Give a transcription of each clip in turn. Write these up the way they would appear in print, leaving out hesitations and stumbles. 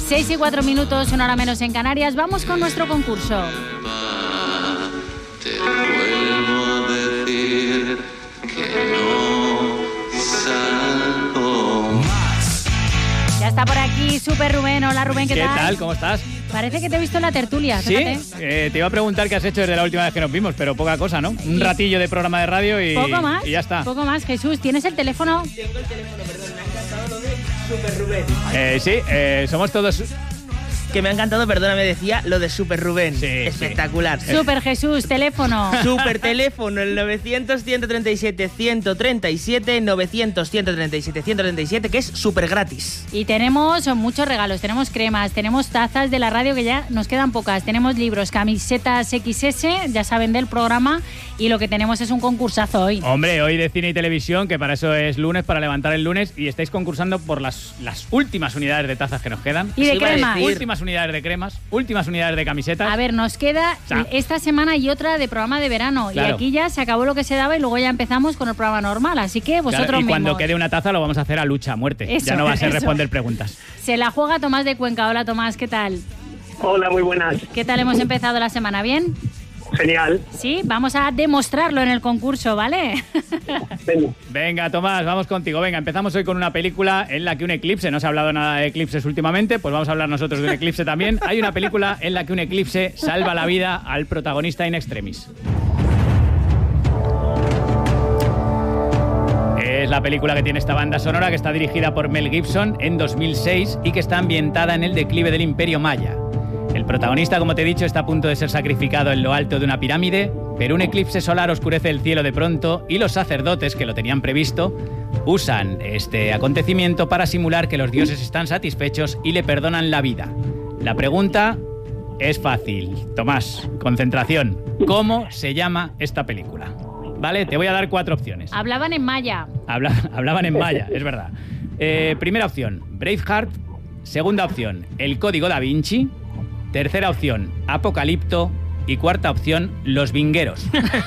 6:04, una hora menos en Canarias. Vamos con nuestro concurso. Te vuelvo a decir que no salgo más. Ya está por aquí Super Rubén. Hola Rubén, ¿qué tal? ¿Qué tal? ¿Cómo estás? Parece que te he visto en la tertulia. Sí, fíjate. te iba a preguntar qué has hecho desde la última vez que nos vimos, pero poca cosa, ¿no? Un ratillo de programa de radio y, poco más, y ya está. Poco más, Jesús. ¿Tienes el teléfono? Tengo el teléfono, perdón, me ha encantado lo de Super Rubén. Sí, somos todos... Que me ha encantado, perdóname, decía lo de Super Rubén. Sí, espectacular. sí. Super Jesús, teléfono. Super teléfono, el 900-137-137, 900-137-137, que es súper gratis. Y tenemos muchos regalos, tenemos cremas, tenemos tazas de la radio, que ya nos quedan pocas, tenemos libros, camisetas XS, ya saben, del programa, y lo que tenemos es un concursazo hoy. Hombre, hoy de cine y televisión, que para eso es lunes, para levantar el lunes, y estáis concursando por las últimas unidades de tazas que nos quedan. Y de cremas. Últimas unidades de cremas, últimas unidades de camisetas. A ver, nos queda esta semana y otra de programa de verano. Claro. Y aquí ya se acabó lo que se daba y luego ya empezamos con el programa normal. Así que vosotros claro, y mismos. Cuando quede una taza lo vamos a hacer a lucha, a muerte. Eso, ya no va a ser responder preguntas. Se la juega Tomás de Cuenca. Hola Tomás, ¿qué tal? Hola, muy buenas. ¿Qué tal hemos empezado la semana? ¿Bien? Genial. Sí, vamos a demostrarlo en el concurso, ¿vale? Venga, Tomás, vamos contigo. Venga, empezamos hoy con una película en la que un eclipse, no se ha hablado nada de eclipses últimamente, pues vamos a hablar nosotros de un eclipse también. Hay una película en la que un eclipse salva la vida al protagonista in extremis. Es la película que tiene esta banda sonora, que está dirigida por Mel Gibson en 2006 y que está ambientada en el declive del Imperio Maya. El protagonista, como te he dicho, está a punto de ser sacrificado en lo alto de una pirámide, pero un eclipse solar oscurece el cielo de pronto y los sacerdotes, que lo tenían previsto, usan este acontecimiento para simular que los dioses están satisfechos y le perdonan la vida. La pregunta es fácil. Tomás, concentración. ¿Cómo se llama esta película? Vale, te voy a dar 4 opciones. Hablaban en maya. Hablaban en maya, es verdad. Primera opción, Braveheart. Segunda opción, El Código Da Vinci. Tercera opción, Apocalipto. Y cuarta opción, Los Vingueros.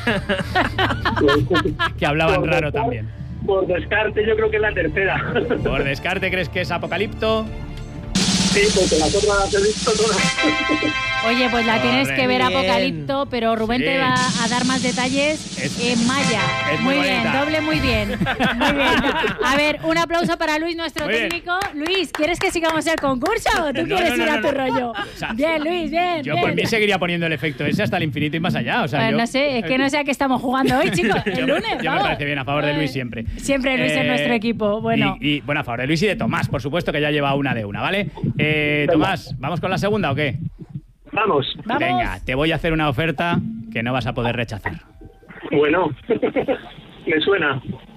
Que hablaban raro también. Por descarte, yo creo que es la tercera. ¿Por descarte crees que es Apocalipto? Sí, porque las otras las he visto todas. Oye, pues la tienes que ver bien. Apocalipto, pero Rubén te va a dar más detalles en maya. Es muy muy bien, bonita. doble muy bien. Muy bien. A ver, un aplauso para Luis, nuestro Muy bien. técnico. Luis, ¿quieres que sigamos el concurso o tú quieres ir a tu rollo? O sea, Bien, Luis, bien. Yo bien. por mí seguiría poniendo el efecto ese hasta el infinito y más allá. O sea, Pues yo, no sé, es que no sé a qué estamos jugando hoy, chicos. El lunes, Yo me vamos. parece bien, a favor de Luis siempre. Siempre Luis en nuestro equipo. Bueno. Y bueno, a favor de Luis y de Tomás, por supuesto, que ya lleva una de una, ¿vale? Tomás, ¿vamos con la segunda o qué? Vamos. Venga, te voy a hacer una oferta que no vas a poder rechazar. Bueno, me suena.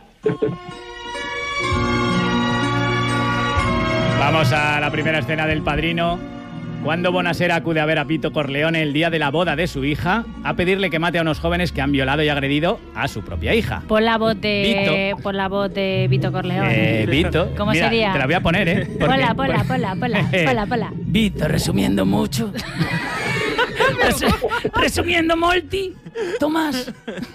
Vamos a la primera escena del Padrino. Cuando Bonasera acude a ver a Vito Corleone el día de la boda de su hija, a pedirle que mate a unos jóvenes que han violado y agredido a su propia hija. Pon la voz de Vito Corleone. Vito. ¿Cómo mira, sería? Te la voy a poner, ¿eh? Ponla. Vito, resumiendo mucho. Resumiendo molti, Tomás.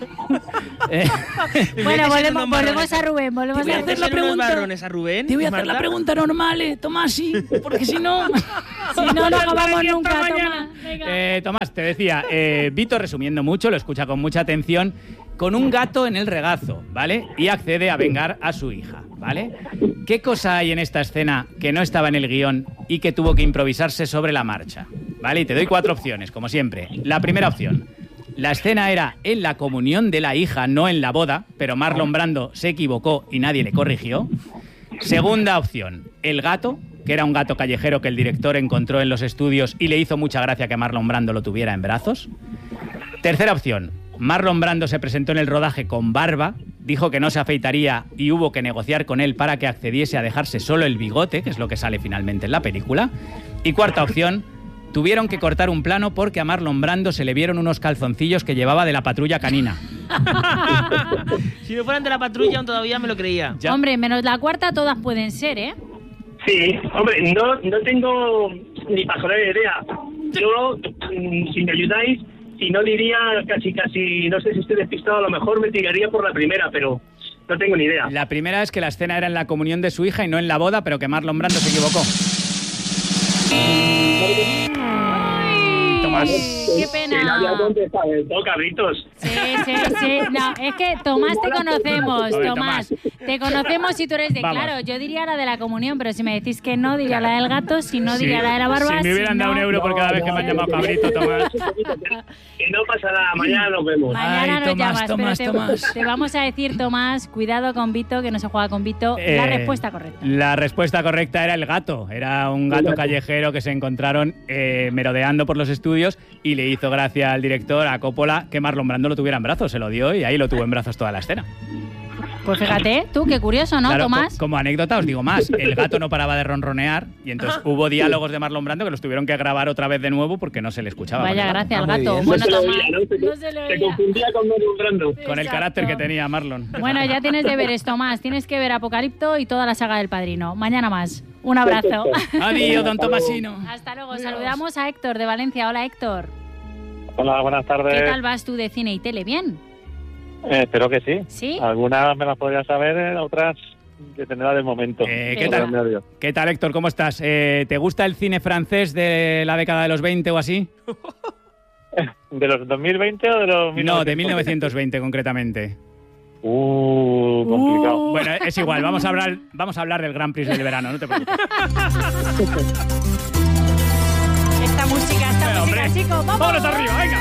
Bueno, volvemos a Rubén. Volvemos Voy a a hacer Rubén. unos marrones a Rubén. Te voy a hacer Marta. la pregunta normal, Tomasi, porque si no... Si no, no acabamos nunca, Tomás. Venga. Tomás, te decía, Vito, resumiendo mucho, lo escucha con mucha atención, con un gato en el regazo, ¿vale? Y accede a vengar a su hija, ¿vale? ¿Qué cosa hay en esta escena que no estaba en el guión y que tuvo que improvisarse sobre la marcha? ¿Vale? Y te doy 4 opciones, como siempre. La primera opción. La escena era en la comunión de la hija, no en la boda, pero Marlon Brando se equivocó y nadie le corrigió. Segunda opción. El gato, que era un gato callejero que el director encontró en los estudios y le hizo mucha gracia que Marlon Brando lo tuviera en brazos. Tercera opción. Marlon Brando se presentó en el rodaje con barba, dijo que no se afeitaría y hubo que negociar con él para que accediese a dejarse solo el bigote, que es lo que sale finalmente en la película. Y cuarta opción. Tuvieron que cortar un plano porque a Marlon Brando se le vieron unos calzoncillos que llevaba de la patrulla canina. Si no fueran de la patrulla, aún todavía me lo creía. Ya. Hombre, menos la cuarta, todas pueden ser, ¿eh? Sí, hombre, no tengo ni pajolera idea. Yo, si me ayudáis, si no diría casi, no sé si estoy despistado, a lo mejor me tiraría por la primera, pero no tengo ni idea. La primera es que la escena era en la comunión de su hija y no en la boda, pero que Marlon Brando se equivocó. Tomás. ¡Qué pena! Que no había contestado del todo, cabritos. Sí. No, es que Tomás te conocemos, Joder, Tomás. Te conocemos y tú eres de... Vamos. Claro, yo diría la de la comunión, pero si me decís que no, diría la del gato, si no, diría la de la barba. Si me hubieran dado no, un euro por cada vez que me han llamado cabrito, Tomás. Que no pasa nada, mañana nos vemos. Mañana Ay, nos Tomás, llamas, Tomás. te vamos a decir, Tomás, cuidado con Vito, que no se juega con Vito. La respuesta correcta. La respuesta correcta era el gato. Era un gato callejero que se encontraron merodeando por los estudios y le hizo gracia al director, a Coppola, que Marlon Brando lo tuviera en brazos. Se lo dio y ahí lo tuvo en brazos toda la escena. Pues fíjate, tú, qué curioso, ¿no, Claro, Tomás? como anécdota os digo más. El gato no paraba de ronronear y entonces hubo diálogos de Marlon Brando que los tuvieron que grabar otra vez de nuevo porque no se le escuchaba. Vaya con el gracia al muy gato. bien. Bueno, No se lo Tomás, oía, ¿no? no se le Se oía. confundía con Marlon Brando. Con el Exacto. carácter que tenía Marlon. Bueno, ya tienes deberes, Tomás. Tienes que ver Apocalipto y toda la saga del Padrino. Mañana más. Un abrazo. Adiós, don Tomasino. Hasta luego. Saludamos a Héctor de Valencia. Hola, Héctor. Hola, buenas tardes. ¿Qué tal vas tú de cine y tele? ¿Bien? Espero que sí. ¿Sí? Algunas me las podría saber, otras dependerá del momento. ¿Qué tal? Nervios. ¿Qué tal, Héctor? ¿Cómo estás? ¿Te gusta el cine francés de la década de los 20 o así? ¿De los 2020 o de los 1920? No, de 1920 concretamente. Complicado. Bueno, es igual, vamos a hablar del Grand Prix del verano, no te preocupes. Esta música, Hombre, chicos. ¡Vamos! ¡Vámonos arriba, venga!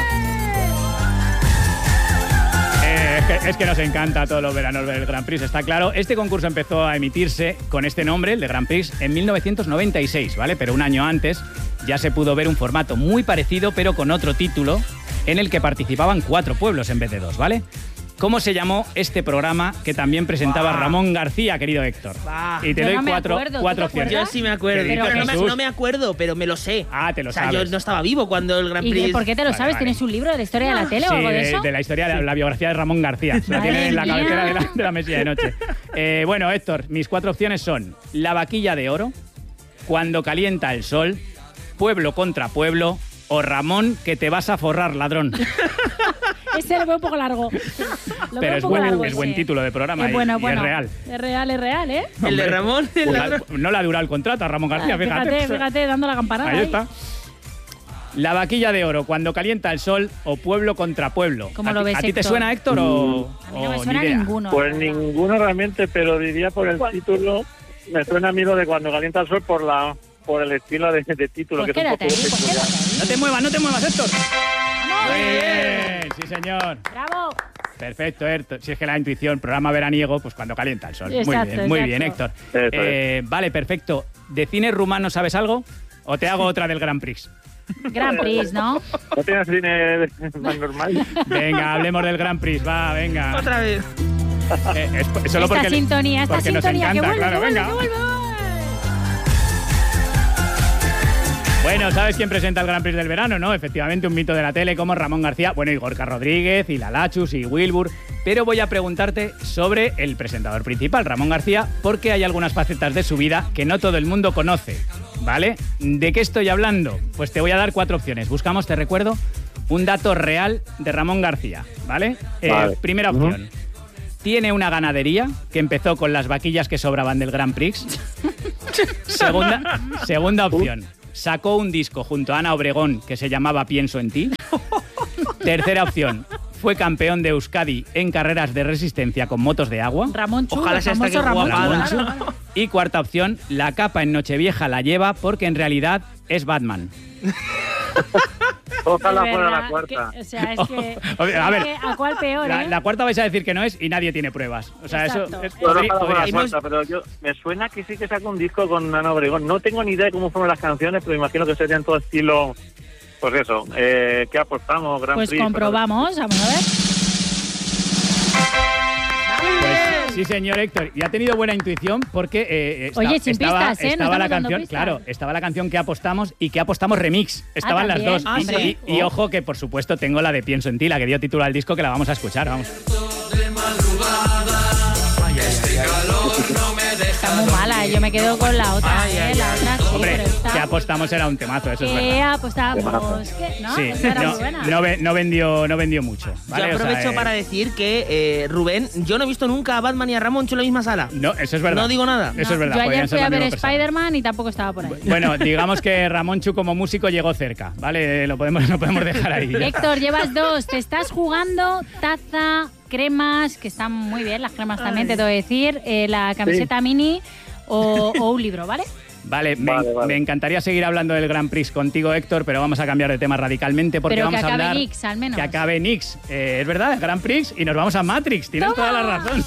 Es que nos encanta todos los veranos ver el Grand Prix, está claro. Este concurso empezó a emitirse con este nombre, el de Grand Prix, en 1996, ¿vale? Pero un año antes ya se pudo ver un formato muy parecido, pero con otro título, en el que participaban 4 pueblos en vez de 2, ¿vale? ¿Cómo se llamó este programa que también presentaba Ramón García, querido Héctor? Y te Yo doy no me cuatro acuerdo, ¿tú opciones. te acuerdas? Yo sí me acuerdo. ¿Qué dices, Pero Jesús? no me acuerdo, pero me lo sé. Ah, te lo O sea, sabes. yo no estaba vivo cuando el Grand ¿Y Prix... por qué te lo Vale, sabes? vale. ¿Tienes un libro de la historia de la tele Sí, o algo de eso? de la historia, la biografía de Ramón García. La Madre tienen en la mía. cabecera de la mesilla de noche. Bueno, Héctor, mis 4 opciones son La vaquilla de oro, Cuando calienta el sol, Pueblo contra pueblo o Ramón, que te vas a forrar, ladrón. Ese lo veo un poco largo. Lo Pero veo un es poco largo, buen ese. título de programa Es bueno, y bueno. es real. Es real, ¿eh? El de Hombre, Ramón, el ladrón. No le ha durado el contrato a Ramón García, fíjate. Fíjate, dando la campanada. Ahí está. La vaquilla de oro, Cuando calienta el sol o Pueblo contra pueblo. ¿Cómo ¿A lo ti- ves, ¿A ti te Héctor? suena, Héctor, o A mí no me ni suena idea? ninguno. Pues ninguno realmente, pero diría por el título, me suena a mí lo de Cuando calienta el sol por el estilo de título, Pues que es un quédate poco ahí, pues peculiar. quédate ahí. No te muevas, Héctor. ¡Vamos! Muy bien, sí, señor. ¡Bravo! Perfecto, Héctor. Si es que la intuición, programa veraniego, pues cuando calienta el sol. Exacto, muy bien, exacto. Héctor. Eso Vale, perfecto. ¿De cine rumano sabes algo? ¿O te hago otra del Grand Prix? Grand Prix, ¿no? ¿No tienes cine más normal? Venga, hablemos del Grand Prix, va, venga. Otra vez. Es solo Esta porque, sintonía, porque nos que encanta, vuelve, claro, que vuelve, venga. que vuelve. Bueno, ¿sabes quién presenta el Grand Prix del verano, no? Efectivamente, un mito de la tele como Ramón García, bueno, y Gorka Rodríguez, y Lalachus, y Wilbur. Pero voy a preguntarte sobre el presentador principal, Ramón García, porque hay algunas facetas de su vida que no todo el mundo conoce, ¿vale? ¿De qué estoy hablando? Pues te voy a dar 4 opciones. Buscamos, te recuerdo, un dato real de Ramón García, ¿vale? Vale. Primera opción. Tiene una ganadería que empezó con las vaquillas que sobraban del Grand Prix. Segunda opción. Sacó un disco junto a Ana Obregón que se llamaba Pienso en ti. Tercera opción. Fue campeón de Euskadi en carreras de resistencia con motos de agua. Ramón Chu, Ojalá el sea esta famoso que Ramón Chu, guapada. claro. Y cuarta opción. La capa en Nochevieja la lleva porque en realidad es Batman. Ojalá Es fuera verdad la cuarta. que- o sea, es que... A ver, ¿a cuál peor, La cuarta vais a decir que no es y nadie tiene pruebas. O sea, Exacto. eso es, Bueno, ojalá fuera podría la ser. cuarta, pero me suena que sí que sacó un disco con Ana Obregón. No tengo ni idea de cómo fueron las canciones, pero imagino que serían todo estilo... Pues eso, ¿qué apostamos? Grand Pues Prix, comprobamos, vamos a ver. Pues, sí, señor Héctor. Y ha tenido buena intuición porque Oye, sin pistas, ¿eh? No estaba estamos la dando canción, pistas. claro, estaba la canción que apostamos y que apostamos remix. Estaban las también. dos. Ah, Y- sí. y ojo que, por supuesto, tengo la de Pienso en ti, la que dio título al disco, que la vamos a escuchar, vamos. Está muy mala, yo me quedo con la otra, Ay, ay, la ay. otra sí. Hombre, pero está- que apostamos era un temazo, eso es Que verdad. apostamos. ¿Qué? ¿No? Sí, Esa era muy buena. no vendió mucho. ¿vale? Yo O sea, aprovecho para decir que, Rubén, yo no he visto nunca a Batman y a Ramoncho en la misma sala. No, eso es verdad. No digo nada. Eso es verdad. Yo podían ayer ser fui la a ver misma persona. Spider-Man y tampoco estaba por ahí. Bueno, digamos que Ramonchu como músico llegó cerca, ¿vale? Lo podemos dejar ahí. ya. Héctor, llevas 2. Te estás jugando taza, cremas, que están muy bien, las cremas también, te tengo que decir, la camiseta mini o un libro, ¿vale? Vale, Vale. me encantaría seguir hablando del Grand Prix contigo, Héctor, pero vamos a cambiar de tema radicalmente porque Pero que vamos a acabe hablar... Nix, al menos. Que acabe Nix. Es verdad, el Grand Prix y nos vamos a Matrix. Tienes ¡Toma! toda la razón.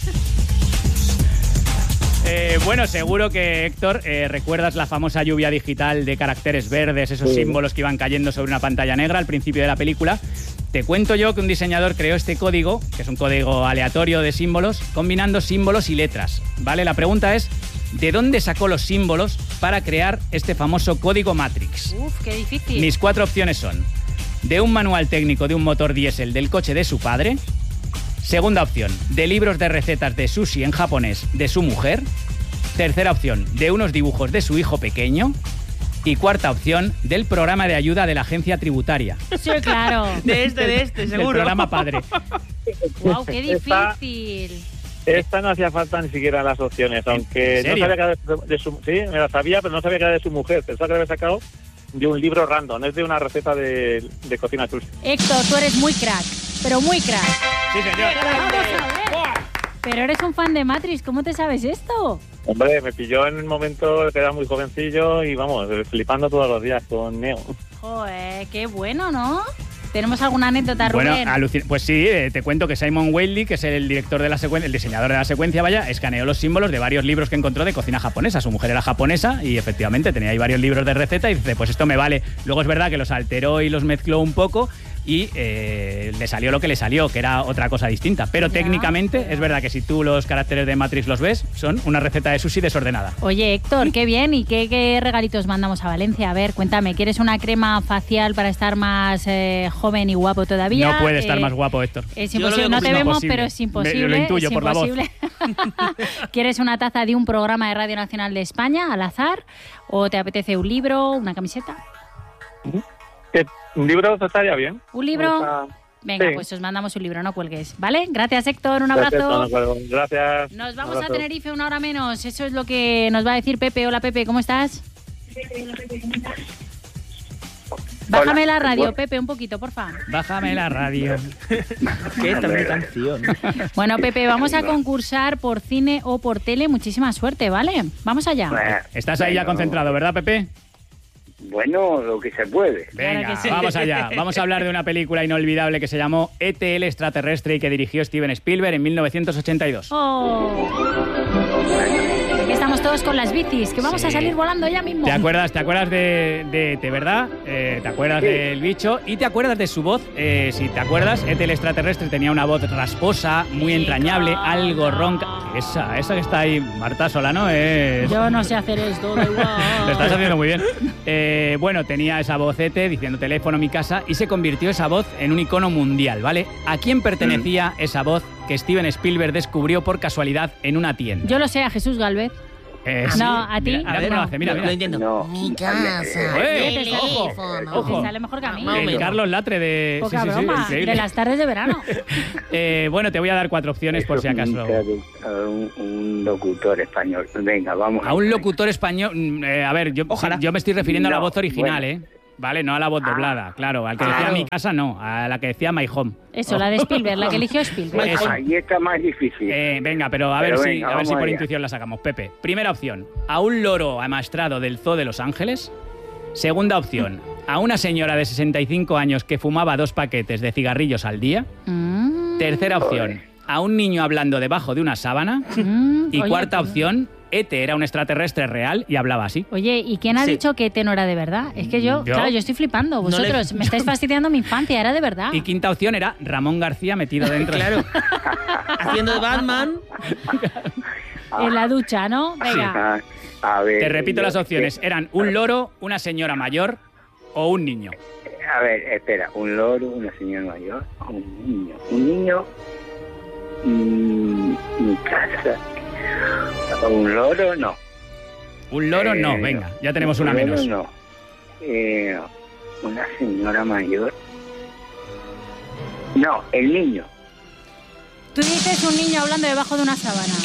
Bueno, seguro que, Héctor, recuerdas la famosa lluvia digital de caracteres verdes, esos símbolos que iban cayendo sobre una pantalla negra al principio de la película. Te cuento yo que un diseñador creó este código, que es un código aleatorio de símbolos, combinando símbolos y letras, ¿vale? La pregunta es, ¿de dónde sacó los símbolos para crear este famoso código Matrix? Uf, qué difícil. Mis 4 opciones son: de un manual técnico de un motor diésel del coche de su padre. Segunda opción, de libros de recetas de sushi en japonés de su mujer. Tercera opción, de unos dibujos de su hijo pequeño. Y cuarta opción, del programa de ayuda de la agencia tributaria. Sí, claro. De este, Del seguro. programa padre. Wow, qué Esta- difícil. Esta no hacía falta ni siquiera las opciones, aunque ¿En no serio? sabía que era de su... Sí, me la sabía, pero no sabía que era de su mujer. Pensaba que la había sacado de un libro random, es de una receta de cocina sushi. Héctor, tú eres muy crack, pero muy crack. Sí, señor. Vamos a ver. Pero eres un fan de Matrix, ¿cómo te sabes esto? Hombre, me pilló en el momento que era muy jovencillo y vamos, flipando todos los días con Neo. Joder, qué bueno, ¿no? ¿Tenemos alguna anécdota, Bueno, Rubén? pues sí, te cuento que Simon Whaley, que es el director de la secuencia, el diseñador de la secuencia, vaya, escaneó los símbolos de varios libros que encontró de cocina japonesa. Su mujer era japonesa y efectivamente tenía ahí varios libros de receta y dice, pues esto me vale. Luego es verdad que los alteró y los mezcló un poco y le salió lo que le salió, que era otra cosa distinta. Pero Ya. técnicamente es verdad que si tú los caracteres de Matrix los ves, son una receta de sushi desordenada. Oye, Héctor, qué bien. ¿Y qué regalitos mandamos a Valencia? A ver, cuéntame, ¿quieres una crema facial para estar más joven y guapo todavía? No puede estar más guapo, Héctor. Es Yo lo imposible, veo no te como vemos, imposible. pero es imposible. Lo intuyo es por la voz. imposible. ¿Quieres una taza de un programa de Radio Nacional de España al azar? ¿O te apetece un libro, una camiseta? ¿Un libro estaría bien? ¿Un libro? Está- Venga, Sí. pues os mandamos un libro, no cuelgues. ¿Vale? Gracias, Héctor. Un Perfecto, abrazo. de acuerdo. Gracias. Nos Un vamos a abrazo. Tenerife una hora menos. Eso es lo que nos va a decir Pepe. Hola, Pepe, ¿cómo estás? Bájame la radio, Bueno. Pepe, un poquito, porfa. Bájame la radio. ¿Qué tal mi canción? Bueno, Pepe, vamos a concursar por cine o por tele. Muchísima suerte, ¿vale? Vamos allá. Estás ahí ya Bueno, concentrado, ¿verdad, Pepe? Bueno, lo que se puede. Claro Venga, que sí. vamos allá. Vamos a hablar de una película inolvidable que se llamó E.T. el extraterrestre y que dirigió Steven Spielberg en 1982. Oh. Aquí estamos todos con las bicis, que vamos Sí. a salir volando ya mismo. ¿Te acuerdas de E.T., verdad? ¿Te acuerdas del bicho? ¿Y te acuerdas de su voz? Si te acuerdas, E.T. el extraterrestre tenía una voz rasposa, muy entrañable, algo ronca. Esa que está ahí, Marta Solano, es... Yo no sé hacer esto, da igual. Lo estás haciendo muy bien. Bueno, tenía esa voz E.T. diciendo teléfono mi casa y se convirtió esa voz en un icono mundial, ¿vale? ¿A quién pertenecía esa voz que Steven Spielberg descubrió por casualidad en una tienda? Yo lo sé, a Jesús Galvez. No, a ti. Mira, A ver, cómo lo no. hace, mira, Lo mira. entiendo. No. Mi casa. ¡Eh! ¡Ojo! ¡Ojo! Te sale mejor que a mí. Más o menos. Carlos Latre de... Poca broma, increíble. de las tardes de verano. Bueno, te voy a dar 4 opciones por si acaso. Un locutor español. Venga, vamos. A un locutor español... a ver, Ojalá. yo me estoy refiriendo a la No, voz original, bueno. Vale, no a la voz doblada, claro. Al que decía Claro. mi casa, no. A la que decía My Home. Eso, la de Spielberg, la que eligió Spielberg. Eso. Ahí está más difícil. Venga, pero a ver Pero si, venga, a ver vamos si por allá. intuición la sacamos. Pepe, primera opción, a un loro amaestrado del Zoo de Los Ángeles. Segunda opción, a una señora de 65 años que fumaba 2 paquetes de cigarrillos al día. Tercera opción, a un niño hablando debajo de una sábana. Y Oye, cuarta opción, E.T. era un extraterrestre real y hablaba así. Oye, ¿y quién ha Sí. dicho que E.T. no era de verdad? Es que yo estoy flipando. No le- Vosotros, me estáis fastidiando mi infancia, era de verdad. Y quinta opción era Ramón García metido dentro. Claro. Haciendo de Batman. En la ducha, ¿no? Venga. A ver. Te repito las opciones. Eran un loro, una señora mayor o un niño. A ver, espera. Un loro, una señora mayor, un niño. Un niño. Mi casa. Un loro, no. Un loro no, venga, ya tenemos una un loro menos. No. Una señora mayor. No, el niño. Tú dices un niño hablando debajo de una sábana.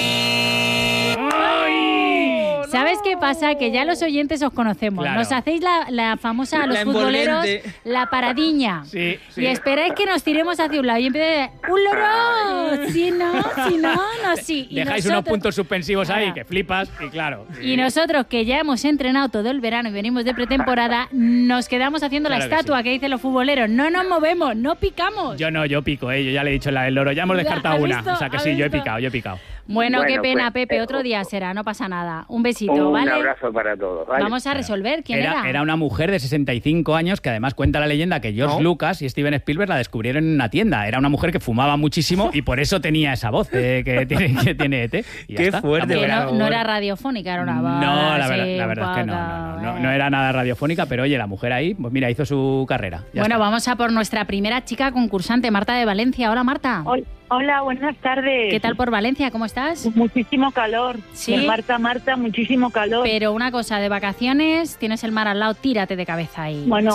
¿Sabes qué pasa? Que ya los oyentes os conocemos. Claro. Nos hacéis la famosa a los La futboleros, envolvente. la paradiña. Sí, sí. Y esperáis que nos tiremos hacia un lado y empiece ¡un loro! Si no, no, sí. Y Dejáis nosotros- unos puntos suspensivos ahí Claro. que flipas y claro. Y nosotros, que ya hemos entrenado todo el verano y venimos de pretemporada, nos quedamos haciendo Claro la que estatua que dicen los futboleros. No nos movemos, no picamos. Yo pico, yo ya le he dicho la del loro. Ya hemos Ya, descartado ¿has una. visto? O sea que ¿Has sí, yo he visto? picado. Bueno, qué Bueno, pena, pues, Pepe. Otro día será, no pasa nada. Un besito, Un ¿vale? abrazo para todos. ¿vale? Vamos a resolver. ¿Quién era? Era una mujer de 65 años que además cuenta la leyenda que George ¿No? Lucas y Steven Spielberg la descubrieron en una tienda. Era una mujer que fumaba muchísimo y por eso tenía esa voz que tiene ET. Y ya Qué está. fuerte, La Que mujer- no, no era radiofónica, era una No, la sí, verdad es que pata, no era nada radiofónica, pero oye, la mujer ahí, pues mira, hizo su carrera. Ya Bueno, está. vamos a por nuestra primera chica concursante, Marta de Valencia. Hola, Marta. Hola, buenas tardes. ¿Qué tal por Valencia? ¿Cómo estás? Muchísimo calor. Sí. Marta, muchísimo calor. Pero una cosa, de vacaciones, tienes el mar al lado, tírate de cabeza ahí. Bueno,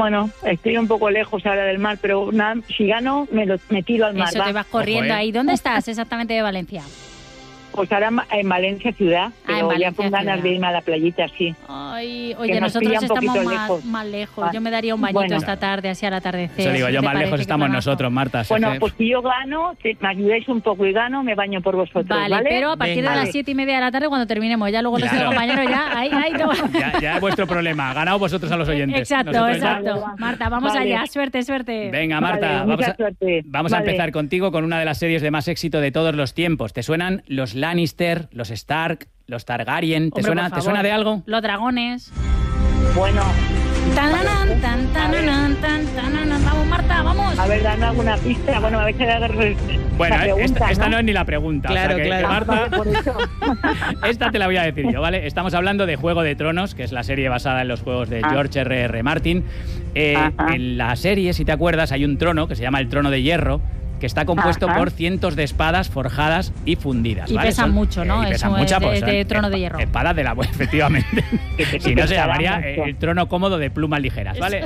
estoy un poco lejos ahora del mar, pero nada, si gano, me tiro al mar. Eso, ¿va? te vas corriendo Ojo, ¿eh? ahí. ¿Dónde estás exactamente de Valencia? Pues ahora en Valencia ciudad, pero en Valencia ya con ganas ciudad. de irme a la playita, sí. Ay, Que oye, nos nosotros pilla un estamos poquito más lejos. lejos. Ah, Yo me daría un bañito bueno. esta tarde, así al atardecer. Eso digo, ¿Te yo más parece lejos que estamos planazo? nosotros, Marta. Bueno, jefe. pues si yo gano, me ayudáis un poco y gano, me baño por vosotros, Vale, ¿vale? pero a partir Venga. de las Vale. 7:30 de la tarde cuando terminemos. Ya luego los Claro. compañeros ya... Ahí, no. Ya es vuestro problema. Ganado vosotros a los oyentes. Exacto, Nosotros ya- exacto. Vale. Marta, vamos Vale. allá. Suerte, suerte. Venga, Marta, Vale, mucha suerte. vamos a Vale. empezar contigo con una de las series de más éxito de todos los tiempos. ¿Te suenan los Lannister, los Stark, los Targaryen? ¿Te Hombre, suena, por ¿te favor. suena de algo? Los dragones. Bueno, Tananan, tan, tananan, tan, tananan. Vamos, Marta, vamos. a ver, dame alguna pista. Bueno, a ver si dar Bueno, la pregunta, esta no es ni la pregunta. Claro, o sea que, claro. Marta, Vale, por eso. esta te la voy a decir yo, ¿vale? Estamos hablando de Juego de Tronos, que es la serie basada en los juegos de George R.R. Martin. Ajá. En la serie, si te acuerdas, hay un trono que se llama el Trono de Hierro, que está compuesto Ajá. por cientos de espadas forjadas y fundidas. Y ¿vale? pesan mucho, ¿no? Y pesan Eso mucho, es pues, de son Trono de Hierro. Espadas de la efectivamente. Si no, se pesará llamaría mucho. el trono cómodo de plumas ligeras, ¿vale?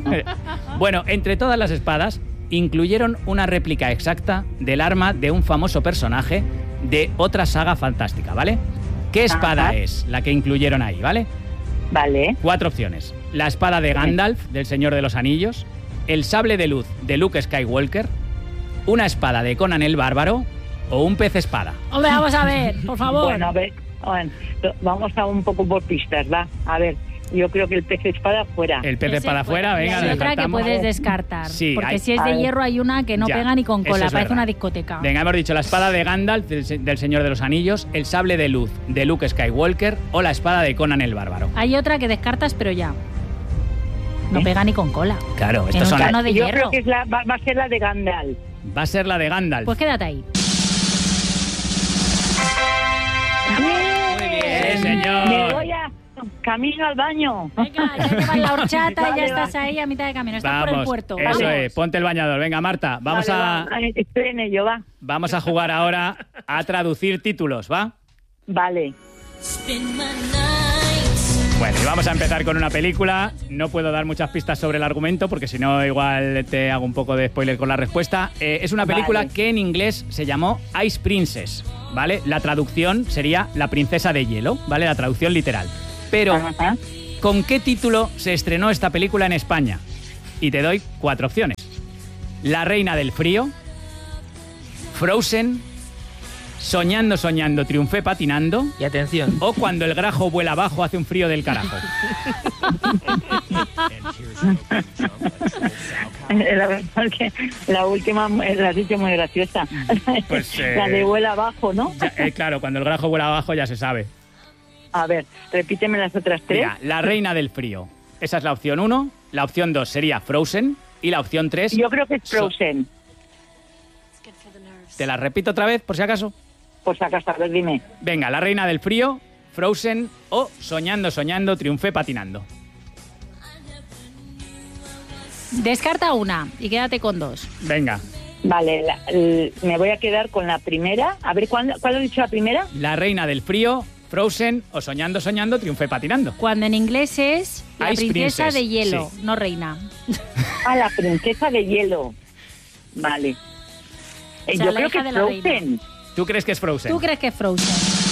Bueno, entre todas las espadas, incluyeron una réplica exacta del arma de un famoso personaje de otra saga fantástica, ¿vale? ¿Qué espada Ajá. es la que incluyeron ahí, ¿vale? Vale. 4 opciones. La espada de Gandalf, del Señor de los Anillos, el sable de luz de Luke Skywalker, una espada de Conan el Bárbaro o un pez espada. Hombre, vamos a ver, por favor. Bueno, a ver, vamos a un poco por pistas, va. A ver, yo creo que el pez espada fuera. El pez Ese espada fuera, Y venga, hay otra que descartamos. puedes descartar. Sí, porque hay- si es A de ver. hierro hay una que no Ya, pega ni con eso cola, es parece verdad. una discoteca. Venga, hemos dicho la espada de Gandalf del Señor de los Anillos, el sable de luz de Luke Skywalker o la espada de Conan el Bárbaro. Hay otra que descartas, pero ya. No ¿Eh? pega ni con cola. Claro, En estos un son trono de Yo hierro. creo que va a ser la de Gandalf. va a ser la de Gandalf. Pues quédate ahí. Muy bien. Sí, señor. Me voy a camino al baño. Venga, ya llevas la horchata y ya Vale, estás va. ahí a mitad de camino. Estás por el Vamos, puerto. eso Vamos. es, ponte el bañador. Venga, Marta, vamos Vale, a va. Estoy en ello, va. vamos a jugar ahora a traducir títulos, ¿va? Vale. Bueno, y vamos a empezar con una película. No puedo dar muchas pistas sobre el argumento porque si no igual te hago un poco de spoiler con la respuesta. Es una película Vale. que en inglés se llamó Ice Princess, ¿vale? La traducción sería La princesa de hielo, ¿vale? La traducción literal. Pero, Ajá. ¿con qué título se estrenó esta película en España? Y te doy 4 opciones. La reina del frío, Frozen, Soñando, soñando, triunfé patinando Y atención. o Cuando el grajo vuela abajo hace un frío del carajo. La verdad es que la última la has dicho muy graciosa. Pues, La de vuela abajo, ¿no? Ya, claro, cuando el grajo vuela abajo ya se sabe. A ver, repíteme las otras tres. Mira, La reina del frío. Esa es la opción 1. La opción 2 sería Frozen. Y la opción 3... Yo creo que es Frozen. Te la repito otra vez, por si acaso. Por si acaso, a ver, dime. Venga, La reina del frío, Frozen o Soñando, soñando, triunfé patinando. Descarta una y quédate con 2. Venga. Vale, me voy a quedar con la primera. A ver, ¿cuál has dicho la primera? La reina del frío, Frozen o Soñando, soñando, triunfé patinando. Cuando en inglés es la Ice princesa Princess, de hielo, sí. no reina. Ah, la princesa de hielo. Vale. O sea, Yo la creo hija que de la reina. Frozen. ¿Tú crees que es Frozen? ¿Tú crees que es Frozen?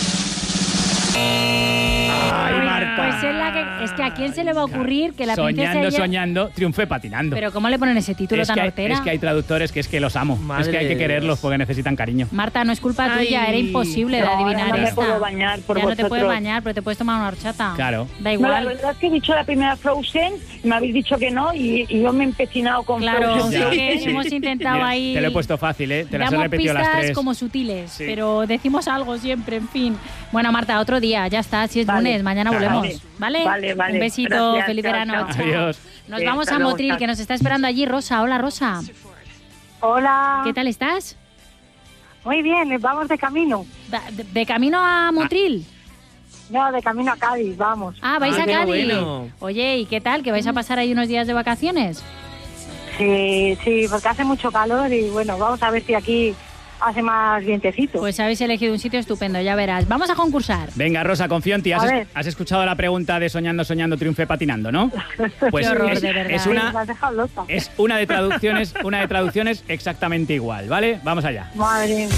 Ay, Marta. Pues es que a quién se le va a ocurrir que la princesa Soñando, de hielo... soñando, triunfé patinando. Pero ¿cómo le ponen ese título es tan que hay, hortera? es que hay traductores que es que los amo. Madre es que hay que de quererlos Dios. porque necesitan cariño. Marta, no es culpa Ay. tuya, era imposible de No, adivinar no me esta. puedo bañar por ya no te puedes vosotros. bañar, pero te puedes tomar una horchata. Claro. Da No, la igual. verdad es que he dicho la primera Frozen, me habéis dicho que no y yo me he empecinado con Claro, Frozen. sí Ya, que sí. hemos intentado Mira, ahí... te lo he puesto fácil, ¿eh? Te las he Damos repetido las pistas tres. como sutiles, Sí. pero decimos algo siempre, en fin. Bueno, Marta, otro día, ya está, si es Vale. lunes, mañana Claro. volvemos, ¿vale? Vale. Un besito, Gracias, feliz chao, verano. chao. chao. Adiós. Nos Sí, vamos hasta a luego, Motril, chao. que nos está esperando allí Rosa. Hola, Rosa. Hola. ¿Qué tal estás? Muy bien, vamos de camino. ¿De camino a Motril? No, de camino a Cádiz, vamos. Ah, ¿vais Ah, a qué Cádiz? bueno. Oye, ¿y qué tal? ¿Que vais a pasar ahí unos días de vacaciones? Sí, porque hace mucho calor y bueno, vamos a ver si aquí hace más vientecito. Pues habéis elegido un sitio estupendo, ya verás. Vamos a concursar. Venga, Rosa, confío en ti. A ver. Has escuchado la pregunta de Soñando, soñando, triunfé patinando, ¿no? Pues Qué horror, es, de verdad. es Me una, has dejado loca. es una de traducciones exactamente igual, ¿vale? Vamos allá. Madre mía.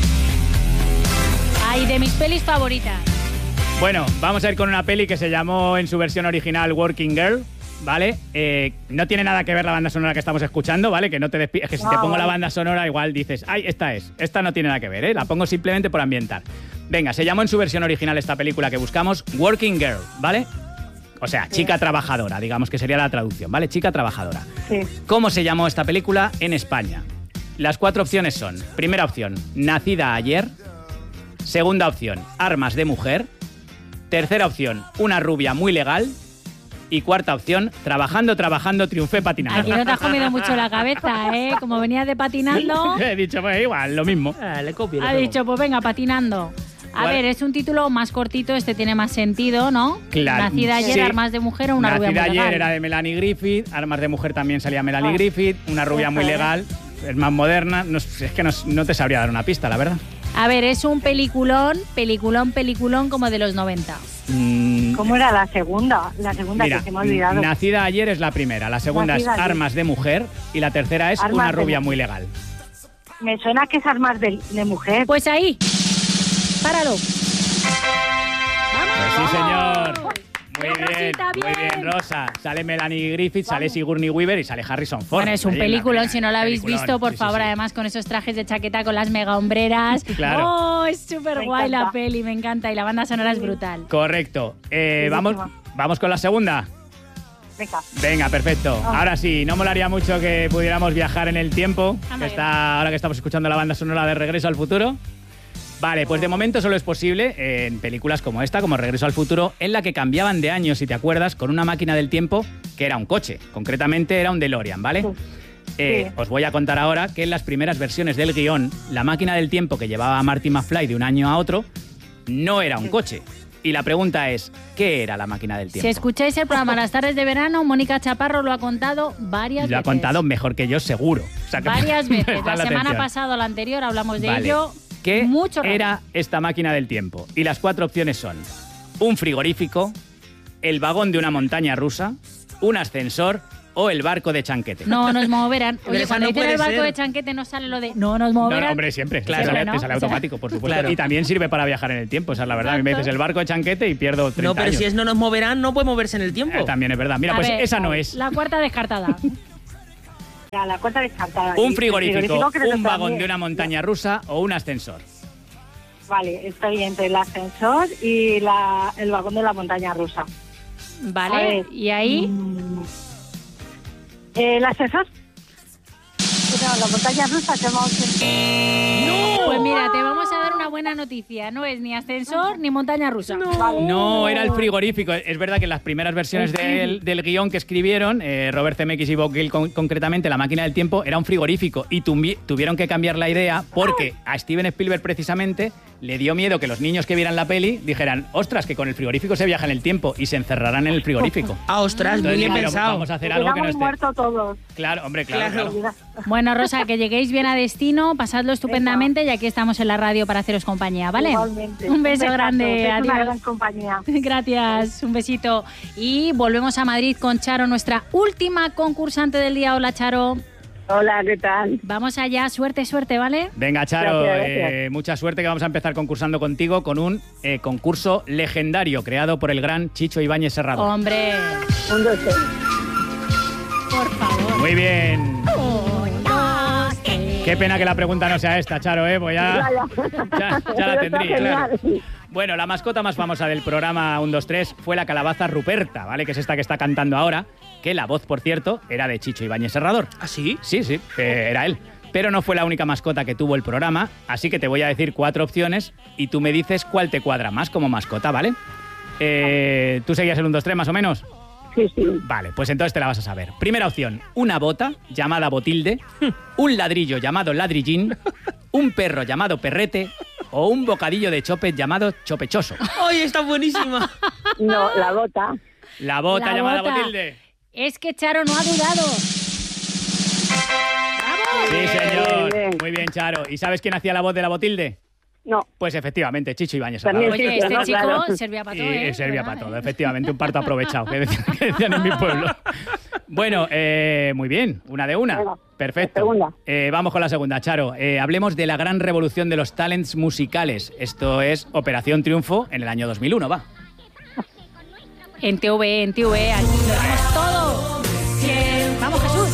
Ay, de mis pelis favoritas. Bueno, vamos a ir con una peli que se llamó en su versión original Working Girl, ¿vale? No tiene nada que ver la banda sonora que estamos escuchando, ¿vale? Que no te despides, que si te Ah, pongo la vale. banda sonora igual dices, ay, esta es. Esta no tiene nada que ver, ¿eh? La pongo simplemente por ambientar. Venga, se llamó en su versión original esta película que buscamos Working Girl, ¿vale? O sea, chica trabajadora, digamos que sería la traducción, ¿vale? Chica trabajadora. Sí. ¿Cómo se llamó esta película en España? Las 4 opciones son: primera opción, Nacida ayer; segunda opción, Armas de mujer; tercera opción, Una rubia muy legal; y cuarta opción, Trabajando, trabajando, triunfé patinando. Aquí no te has comido mucho la cabeza, ¿eh? Como venías de patinando, He dicho, pues igual, lo mismo. Ah, le copio. le ha pego. dicho, pues venga, patinando. A ¿Cuál? ver, es un título más cortito, este tiene más sentido, ¿no? Claro. Nacida ayer, Sí. Armas de mujer o Una rubia Nacida muy ayer legal. era de Melanie Griffith, Armas de mujer también salía Melanie Ah. Griffith, Una rubia muy Ojo, legal, es más moderna, no, es que no te sabría dar una pista, la verdad. A ver, es un peliculón como de los 90. ¿Cómo era la segunda? La segunda Mira, que se me ha olvidado. Nacida ayer es la primera, la segunda Nacida es ayer. Armas de mujer y la tercera es Armas Una de rubia mujer. muy legal. Me suena que es armas de mujer. Pues ahí, páralo. Pues sí, señor. Muy bien, Rosita, muy bien, Rosa. Sale Melanie Griffith, sale Sigourney Weaver y sale Harrison Ford. Bueno, es un Ahí en la peliculón, pena, si no lo habéis peliculón. visto, por Sí, sí, favor, sí. además con esos trajes de chaqueta con las mega hombreras. Claro. Oh, es súper Me guay la encanta. peli, me encanta. Y la banda sonora es brutal. Correcto. Vamos con la segunda. Venga. Venga, perfecto. Ahora sí, no molaría mucho que pudiéramos viajar en el tiempo, Anda que bien. ahora que estamos escuchando la banda sonora de Regreso al Futuro. Vale, pues de momento solo es posible en películas como esta, como Regreso al Futuro, en la que cambiaban de año, si te acuerdas, con una máquina del tiempo que era un coche. Concretamente era un DeLorean, ¿vale? Sí. Os voy a contar ahora que en las primeras versiones del guión, la máquina del tiempo que llevaba a Marty McFly de un año a otro no era un coche. Y la pregunta es, ¿qué era la máquina del tiempo? Si escucháis el programa Las tardes de verano, Mónica Chaparro lo ha contado varias Lo veces. ha contado mejor que yo, seguro. O sea, que Varias veces. prestarle La semana atención. pasada o la anterior hablamos de Vale. ello. ¿Qué mucho rato. era esta máquina del tiempo? Y las 4 opciones son: un frigorífico, el vagón de una montaña rusa, un ascensor o el barco de Chanquete. No nos moverán. Pero Oye, esa cuando no dicen el puede barco ser. de Chanquete no sale lo de no nos No, moverán. no, hombre, siempre. Claro, te sale, ¿no? te sale O sea, automático, por supuesto. Claro. Y también sirve para viajar en el tiempo, esa es la verdad. A mí me Exacto. dices el barco de Chanquete y pierdo 30 No, pero años. si es no nos moverán, no puede moverse en el tiempo. También es verdad. Mira, A pues ver, esa no es. La cuarta descartada. Ya, la cuenta descartada. Un Y frigorífico, creo que un vagón también. de una montaña rusa o un ascensor. Vale, estoy entre el ascensor y el vagón de la montaña rusa. A Vale, ver. y ahí. ¿El ascensor? No, la montaña rusa que vamos Pues mira, te vamos a dar una buena noticia. No es ni ascensor ni montaña rusa. No, era el frigorífico. Es verdad que en las primeras versiones del guión que escribieron, Robert Zemeckis y Bob Gale concretamente, la máquina del tiempo era un frigorífico y tuvieron que cambiar la idea porque a Steven Spielberg precisamente le dio miedo que los niños que vieran la peli dijeran, ostras, que con el frigorífico se viaja en el tiempo y se encerrarán en el frigorífico. Ah, ostras, muy bien pensado. Vamos a hacer algo que no esté... muertos todos. Claro, hombre, claro. Bueno, Rosa, que lleguéis bien a destino, pasadlo estupendamente y aquí estamos en la radio para haceros compañía, ¿vale? Igualmente. Un beso grande, Es adiós. una gran compañía. Gracias, un besito. Y volvemos a Madrid con Charo, nuestra última concursante del día. Hola, Charo. Hola, ¿qué tal? Vamos allá, suerte, ¿vale? Venga, Charo, Gracias. mucha suerte, que vamos a empezar concursando contigo con un concurso legendario creado por el gran Chicho Ibáñez Serrador. Hombre, 1, 2, 3. por favor. Muy bien. Qué pena que la pregunta no sea esta, Charo, pues ya la tendría. Claro. Bueno, la mascota más famosa del programa 1, 2, 3 fue la calabaza Ruperta, ¿vale? Que es esta que está cantando ahora, que la voz, por cierto, era de Chicho Ibáñez Serrador. ¿Ah, sí? Sí, era él. Pero no fue la única mascota que tuvo el programa, así que te voy a decir 4 opciones y tú me dices cuál te cuadra más como mascota, ¿vale? ¿Tú seguías el 1, 2, 3 más o menos? Sí, sí. Vale, pues entonces te la vas a saber. Primera opción, una bota llamada Botilde, un ladrillo llamado Ladrillín, un perro llamado Perrete o un bocadillo de chope llamado Chopechoso. ¡Ay, está buenísima! No, la bota. La bota La llamada bota. Botilde. Es que Charo no ha dudado. Sí, señor. Bien. Muy bien, Charo. ¿Y sabes quién hacía la voz de la Botilde? No. Pues efectivamente, Chicho Ibáñez También Serrador. Oye, sí, este no, chico claro. servía para Y todo, ¿eh? servía ¿Verdad? para todo, efectivamente, un parto aprovechado, que decían en mi pueblo. Bueno, muy bien, una de una. Venga, Perfecto. la segunda. Vamos con la segunda, Charo. Hablemos de la gran revolución de los talents musicales. Esto es Operación Triunfo en el año 2001, va. En TV, aquí lo damos todo. Vamos, Jesús.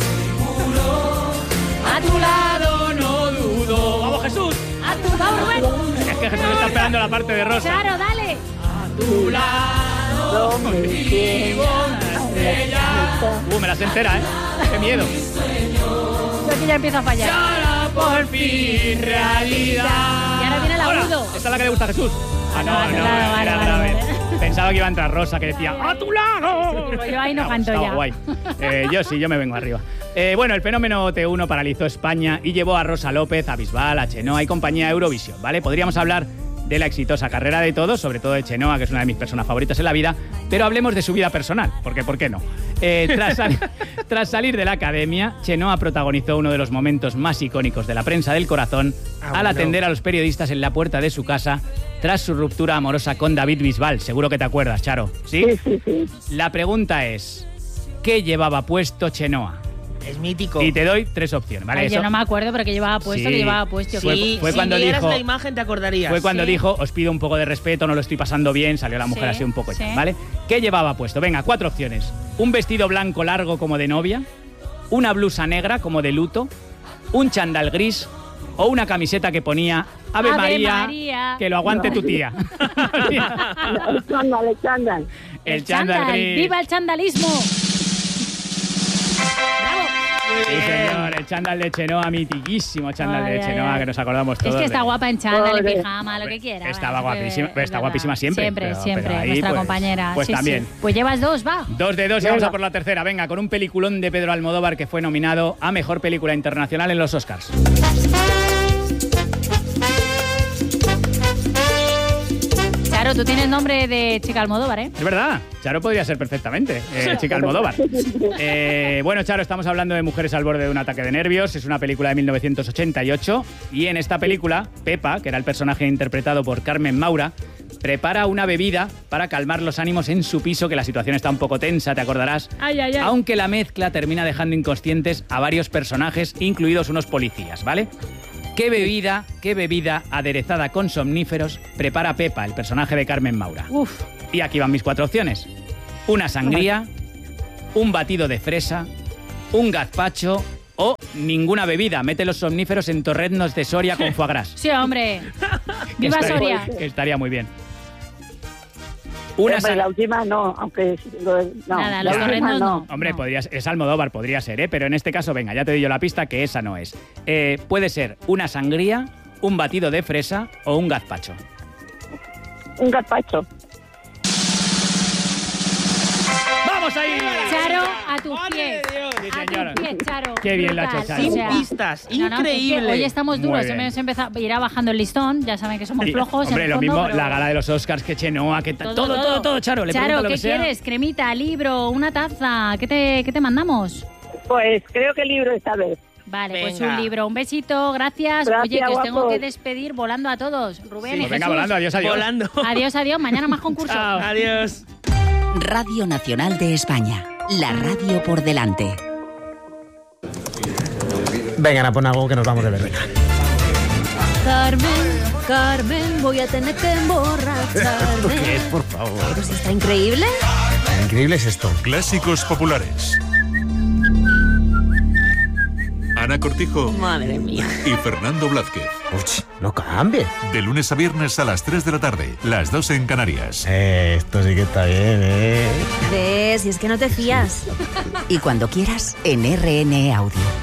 A tu lado no dudo. ¡Vamos, Jesús! A tu lado, Rubén. Es que Jesús está esperando la parte de Rosa. Charo, dale. Tu lado, vivo una estrella. Me las entera, ¿eh? ¡Qué miedo! Yo aquí ya empiezo a fallar. Ahora por fin realidad. Y ahora viene el agudo. ¿Esta es la que le gusta a Jesús? Ah, no, Vale, no, vale, era vale, grave. vale. Pensaba que iba a entrar Rosa, que decía ¡a tu lado! Digo, yo ahí no Me ha canto gustado, ya. guay. Yo sí, yo me vengo arriba. Bueno, el fenómeno T1 paralizó España y llevó a Rosa López, a Bisbal, a Chenoa y compañía a Eurovisión, ¿vale? Podríamos hablar de la exitosa carrera de todos, sobre todo de Chenoa, que es una de mis personas favoritas en la vida, pero hablemos de su vida personal, porque ¿por qué no? Tras salir de la academia, Chenoa protagonizó uno de los momentos más icónicos de la prensa del corazón al atender a los periodistas en la puerta de su casa tras su ruptura amorosa con David Bisbal. Seguro que te acuerdas, Charo, ¿sí? Sí. La pregunta es, ¿qué llevaba puesto Chenoa? Es mítico. Y te doy 3 opciones, ¿vale? Ay, yo Eso no me acuerdo, pero que llevaba puesto, Sí. que llevaba puesto. Sí, fue si cuando vieras dijo- la imagen te acordarías. Fue cuando Sí. dijo, os pido un poco de respeto, no lo estoy pasando bien, salió la mujer Sí, así un poco, sí. ¿vale? ¿Qué llevaba puesto? Venga, 4 opciones. Un vestido blanco largo como de novia, una blusa negra como de luto, un chándal gris o una camiseta que ponía Ave Ave María, María. que lo aguante tu tía. El chándal. El chándal gris. ¡Viva el chandalismo! ¡Bravo! Sí, señor, el chándal de Chenoa, mitiquísimo chándal Ay, de ay, Chenoa, ay. que nos acordamos todos. Es que está de- guapa en chándal, en Pobre. pijama, lo que quiera. Estaba bueno, guapísima, es pero está verdad. guapísima siempre. Siempre, pero ahí, nuestra pues, compañera. Pues Sí, también. sí. Pues llevas 2, va. 2 de 2 y vamos a por la tercera. Venga, con un peliculón de Pedro Almodóvar que fue nominado a Mejor Película Internacional en los Oscars. Charo, tú tienes nombre de chica Almodóvar, ¿eh? Es verdad, Charo podría ser perfectamente chica Almodóvar. Bueno, Charo, estamos hablando de Mujeres al borde de un ataque de nervios. Es una película de 1988 y en esta película, Pepa, que era el personaje interpretado por Carmen Maura, prepara una bebida para calmar los ánimos en su piso, que la situación está un poco tensa, te acordarás. Ay, ay, ay. Aunque la mezcla termina dejando inconscientes a varios personajes, incluidos unos policías, ¿vale? ¿Qué bebida aderezada con somníferos prepara Pepa, el personaje de Carmen Maura? Uf. Y aquí van mis 4 opciones. Una sangría, un batido de fresa, un gazpacho o ninguna bebida. Mete los somníferos en torreznos de Soria con foie gras. Sí, hombre. ¡Viva Que estaría- Soria! que estaría muy bien. Una Hombre, sang- la última no, aunque... No, Nada, la los última torreznos no. Hombre, es Almodóvar, podría ser, ¿eh? Pero en este caso, venga, ya te doy yo la pista que esa no es. Puede ser una sangría, un batido de fresa o un gazpacho. Un gazpacho. ¡Vamos ahí! Charo, a tus pies. Sí, A señor. tus pies, Charo. Qué bien lo ha hecho Brutal. Charo. Sin pistas, No, no, increíble. es que hoy estamos Muy duros. bien. Hemos empezado, irá bajando el listón. Ya saben que somos Y, flojos. en hombre, el lo fondo, mismo, pero- la gala de los Oscars, que Chenoa, que todo, Charo. Le Charo, pregunta lo ¿qué que sea. quieres? Cremita, libro, una taza. ¿Qué te mandamos? Pues creo que el libro esta vez. Vale, pues Venga. un libro. Un besito, gracias. Gracias, Oye, que os tengo guapos. que despedir volando a todos. Rubén y Pues venga, Jesús. volando, adiós, adiós. Volando. Adiós, adiós. Mañana más concurso. Chao. Adiós. Radio Nacional de España. La radio por delante. Venga, pon algo que nos vamos de ver. Carmen, voy a tener que emborracharme. ¿Esto qué es, por favor? Pero si está increíble. Increíble es esto. Clásicos populares. Ana Cortijo. Madre mía. Y Fernando Blázquez. Uch, no cambie. De lunes a viernes a las 3 de la tarde, las 2 en Canarias. Esto sí que está bien, ¿Ves? Si es que no te fías. Y cuando quieras, en RN Audio.